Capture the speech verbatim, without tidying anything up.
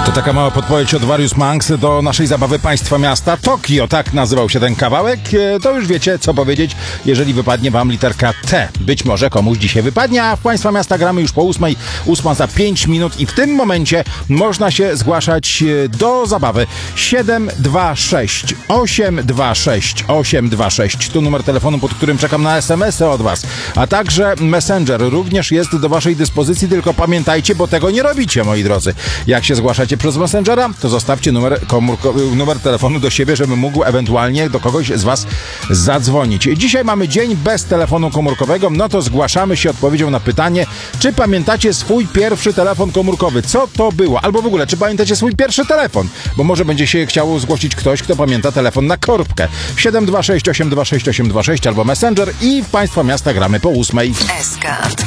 To taka mała podpowiedź od Various Monks do naszej zabawy Państwa Miasta Tokio. Tak nazywał się ten kawałek. To już wiecie, co powiedzieć, jeżeli wypadnie wam literka T. Być może komuś dzisiaj wypadnie, a w Państwa Miasta gramy już po ósmej. Ósma za pięć minut i w tym momencie można się zgłaszać do zabawy. siedem dwa sześć osiem dwa sześć osiem dwa sześć. Tu numer telefonu, pod którym czekam na es em esy od was. A także Messenger również jest do waszej dyspozycji, tylko pamiętajcie, bo tego nie robicie, moi drodzy. Jak się zgłaszacie przez Messengera, to zostawcie numer, komórkowy, numer telefonu do siebie, żebym mógł ewentualnie do kogoś z was zadzwonić. Dzisiaj mamy dzień bez telefonu komórkowego, no to zgłaszamy się odpowiedzią na pytanie, czy pamiętacie swój pierwszy telefon komórkowy? Co to było? Albo w ogóle, czy pamiętacie swój pierwszy telefon? Bo może będzie się chciało zgłosić ktoś, kto pamięta telefon na korbkę. siedem dwa sześć osiem dwa sześć osiem dwa sześć albo Messenger i w Państwa Miasta gramy po ósmej. S-Card.